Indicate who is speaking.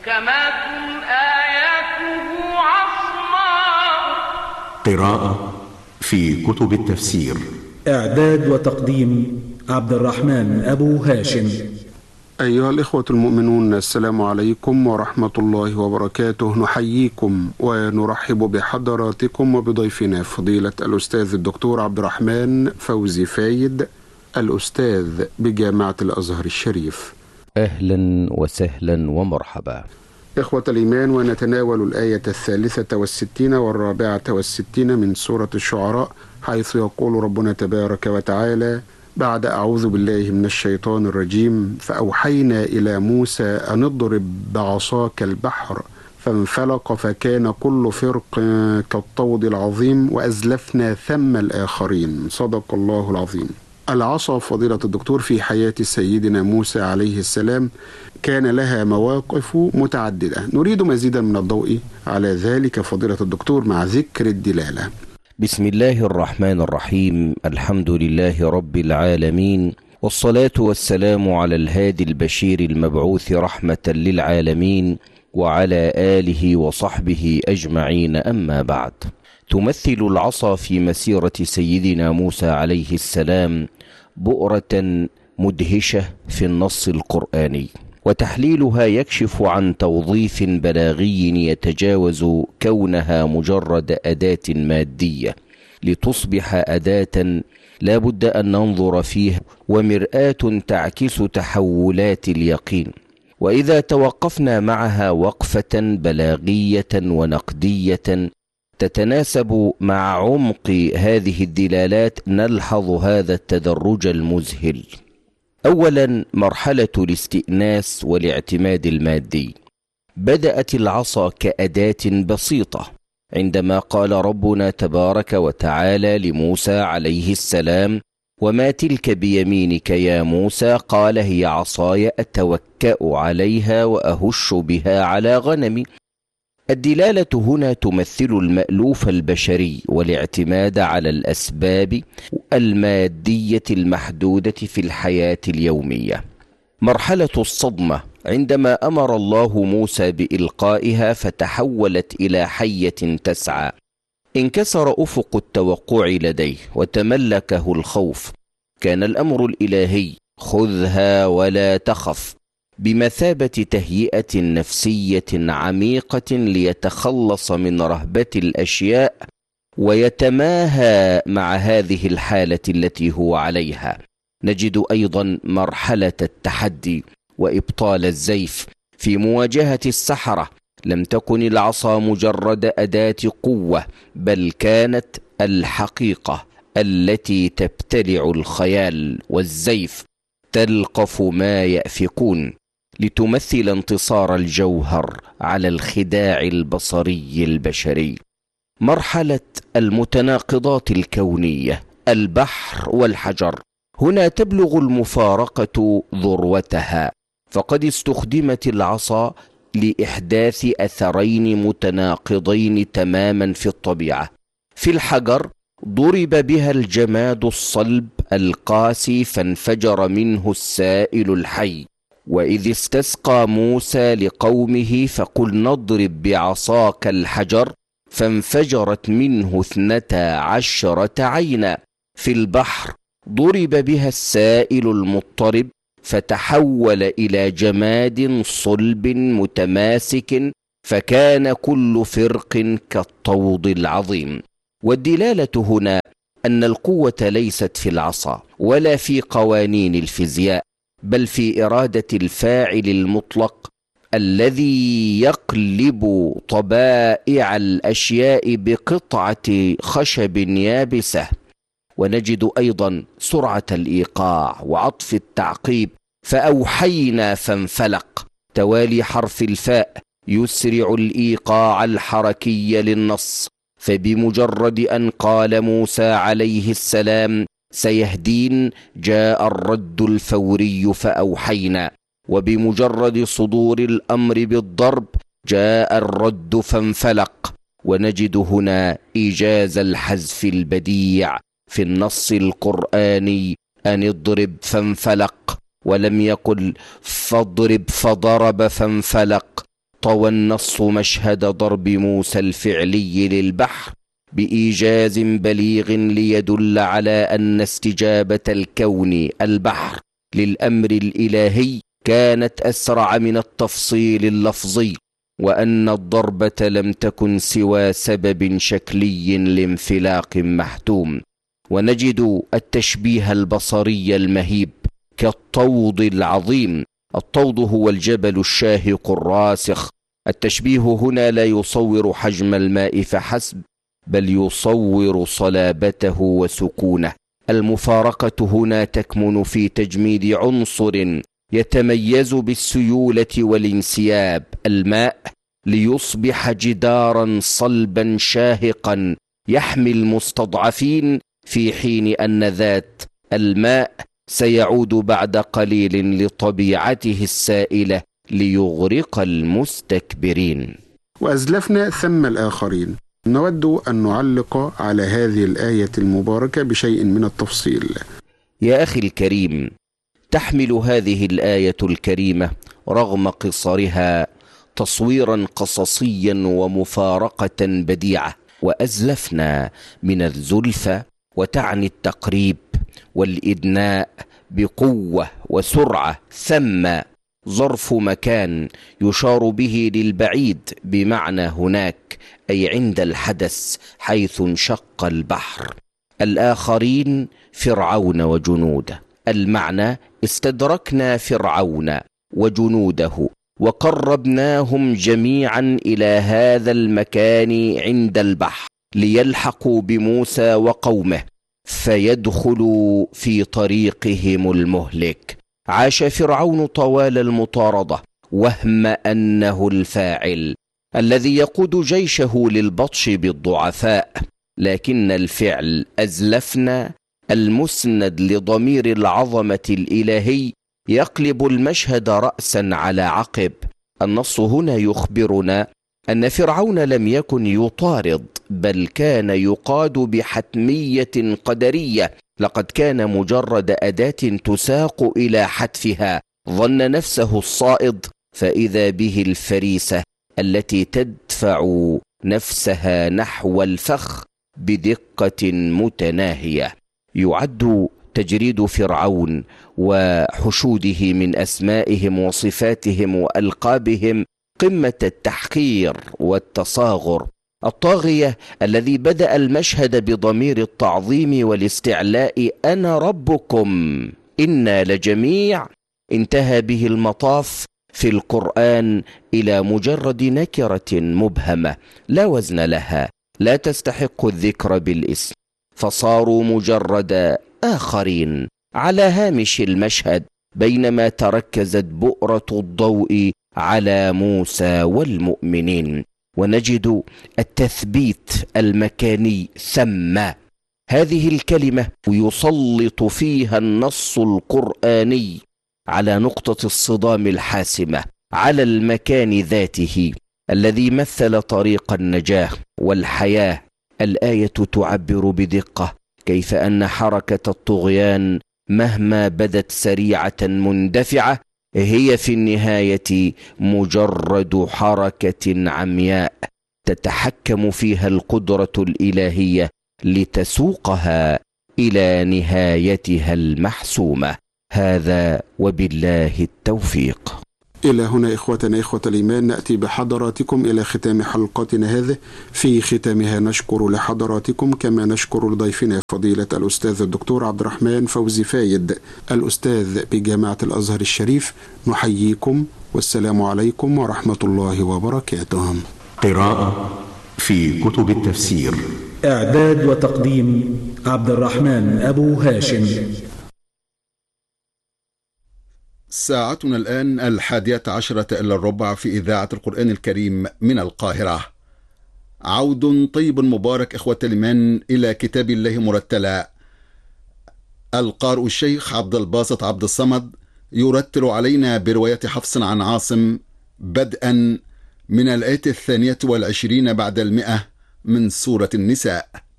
Speaker 1: محكمات آياته عصماء.
Speaker 2: قراءة في كتب التفسير.
Speaker 3: إعداد وتقديم عبد الرحمن أبو هاشم.
Speaker 4: أيها الإخوة المؤمنون، السلام عليكم ورحمة الله وبركاته. نحييكم ونرحب بحضراتكم وبضيفنا فضيلة الأستاذ الدكتور عبد الرحمن فوزي فايد، الأستاذ بجامعة الأزهر الشريف.
Speaker 5: أهلا وسهلا ومرحبا.
Speaker 4: إخوة الإيمان، ونتناول الآية 63 و64 من سورة الشعراء، حيث يقول ربنا تبارك وتعالى بعد أعوذ بالله من الشيطان الرجيم: فأوحينا إلى موسى أن اضرب بعصاك البحر فانفلق فكان كل فرق كالطود العظيم وأزلفنا ثم الآخرين. صدق الله العظيم. العصا فضيلة الدكتور في حياة سيدنا موسى عليه السلام كان لها مواقف متعددة، نريد مزيدا من الضوء على ذلك فضيلة الدكتور مع ذكر الدلالة.
Speaker 5: بسم الله الرحمن الرحيم. الحمد لله رب العالمين، والصلاة والسلام على الهادي البشير المبعوث رحمة للعالمين وعلى آله وصحبه أجمعين، أما بعد. تمثل العصا في مسيرة سيدنا موسى عليه السلام بؤرة مدهشة في النص القرآني، وتحليلها يكشف عن توظيف بلاغي يتجاوز كونها مجرد أداة مادية لتصبح أداة لا بد أن ننظر فيها ومرآة تعكس تحولات اليقين. وإذا توقفنا معها وقفة بلاغية ونقدية تتناسب مع عمق هذه الدلالات، نلحظ هذا التدرج المذهل. أولا، مرحلة الاستئناس والاعتماد المادي. بدأت العصا كأداة بسيطة عندما قال ربنا تبارك وتعالى لموسى عليه السلام: وما تلك بيمينك يا موسى؟ قال: هي عصاي أتوكأ عليها وأهش بها على غنمي. الدلالة هنا تمثل المألوف البشري والاعتماد على الأسباب المادية المحدودة في الحياة اليومية. مرحلة الصدمة عندما أمر الله موسى بإلقائها فتحولت إلى حية تسعى. انكسر أفق التوقع لديه وتملكه الخوف. كان الأمر الإلهي: خذها ولا تخف، بمثابة تهيئة نفسية عميقة ليتخلص من رهبة الأشياء ويتماهى مع هذه الحالة التي هو عليها. نجد أيضا مرحلة التحدي وإبطال الزيف في مواجهة السحرة. لم تكن العصا مجرد أداة قوة، بل كانت الحقيقة التي تبتلع الخيال، والزيف تلقف ما يأفكون، لتمثل انتصار الجوهر على الخداع البصري البشري. مرحلة المتناقضات الكونية، البحر والحجر. هنا تبلغ المفارقة ذروتها، فقد استخدمت العصا لإحداث أثرين متناقضين تماما في الطبيعة. في الحجر ضرب بها الجماد الصلب القاسي فانفجر منه السائل الحي. وإذ استسقى موسى لقومه فقل نضرب بعصاك الحجر فانفجرت منه 12 عينا. في البحر ضرب بها السائل المضطرب فتحول إلى جماد صلب متماسك، فكان كل فرق كالطود العظيم. والدلالة هنا أن القوة ليست في العصا ولا في قوانين الفيزياء، بل في إرادة الفاعل المطلق الذي يقلب طبائع الأشياء بقطعة خشب يابسة. ونجد أيضا سرعة الإيقاع وعطف التعقيب. فأوحينا فانفلق، توالي حرف الفاء يسرع الإيقاع الحركي للنص. فبمجرد أن قال موسى عليه السلام سيهدين جاء الرد الفوري فأوحينا، وبمجرد صدور الأمر بالضرب جاء الرد فانفلق. ونجد هنا إيجاز الحذف البديع في النص القرآني: أن اضرب فانفلق، ولم يقل فاضرب فضرب فانفلق، طوى النص مشهد ضرب موسى الفعلي للبحر بإيجاز بليغ ليدل على أن استجابة الكون البحر للأمر الإلهي كانت أسرع من التفصيل اللفظي، وأن الضربة لم تكن سوى سبب شكلي لانفلاق محتوم. ونجد التشبيه البصري المهيب كالطود العظيم. الطود هو الجبل الشاهق الراسخ. التشبيه هنا لا يصور حجم الماء فحسب، بل يصور صلابته وسكونه. المفارقة هنا تكمن في تجميد عنصر يتميز بالسيولة والانسياب، الماء، ليصبح جدارا صلبا شاهقا يحمي المستضعفين، في حين أن ذات الماء سيعود بعد قليل لطبيعته السائلة ليغرق المستكبرين.
Speaker 4: وأزلفنا ثم الآخرين. نود أن نعلق على هذه الآية المباركة بشيء من التفصيل.
Speaker 5: يا أخي الكريم، تحمل هذه الآية الكريمة رغم قصرها تصويرا قصصيا ومفارقة بديعة. وأزلفنا من الزلفة، وتعني التقريب والإدناء بقوة وسرعة. ثم ظرف مكان يشار به للبعيد بمعنى هناك، أي عند الحدث حيث انشق البحر. الآخرين فرعون وجنوده. المعنى استدركنا فرعون وجنوده وقربناهم جميعا إلى هذا المكان عند البحر ليلحقوا بموسى وقومه فيدخلوا في طريقهم المهلك. عاش فرعون طوال المطاردة وهم أنه الفاعل الذي يقود جيشه للبطش بالضعفاء، لكن الفعل أزلفنا المسند لضمير العظمة الإلهي يقلب المشهد رأسا على عقب. النص هنا يخبرنا أن فرعون لم يكن يطارد، بل كان يقاد بحتمية قدرية. لقد كان مجرد أداة تساق إلى حتفها. ظن نفسه الصائد، فإذا به الفريسة التي تدفع نفسها نحو الفخ بدقة متناهية. يعد تجريد فرعون وحشوده من أسمائهم وصفاتهم وألقابهم قمة التحقير والتصاغر. الطاغية الذي بدأ المشهد بضمير التعظيم والاستعلاء، أنا ربكم إنا لجميع، انتهى به المطاف في القرآن إلى مجرد نكرة مبهمة لا وزن لها، لا تستحق الذكر بالاسم، فصاروا مجرد آخرين على هامش المشهد، بينما تركزت بؤرة الضوء على موسى والمؤمنين. ونجد التثبيت المكاني ثم. هذه الكلمة يسلط فيها النص القرآني على نقطة الصدام الحاسمة، على المكان ذاته الذي مثل طريق النجاة والحياة. الآية تعبر بدقة كيف أن حركة الطغيان مهما بدت سريعة مندفعة هي في النهاية مجرد حركة عمياء تتحكم فيها القدرة الإلهية لتسوقها إلى نهايتها المحسومة. هذا وبالله التوفيق.
Speaker 4: إلى هنا إخوتنا إخوة الإيمان نأتي بحضراتكم إلى ختام حلقتنا هذه. في ختامها نشكر لحضراتكم كما نشكر لضيفنا فضيلة الأستاذ الدكتور عبد الرحمن فوزي فايد الأستاذ بجامعة الأزهر الشريف. نحييكم والسلام عليكم ورحمة الله وبركاته.
Speaker 2: قراءة في كتب التفسير.
Speaker 3: إعداد وتقديم عبد الرحمن أبو هاشم.
Speaker 6: ساعتنا الآن 11:50 في إذاعة القرآن الكريم من القاهرة. عود طيب مبارك إخوة الإيمان إلى كتاب الله مرتلا. القارئ الشيخ عبد الباسط عبد الصمد يرتل علينا برواية حفص عن عاصم بدءا من الآية 22 بعد 100 من سورة النساء.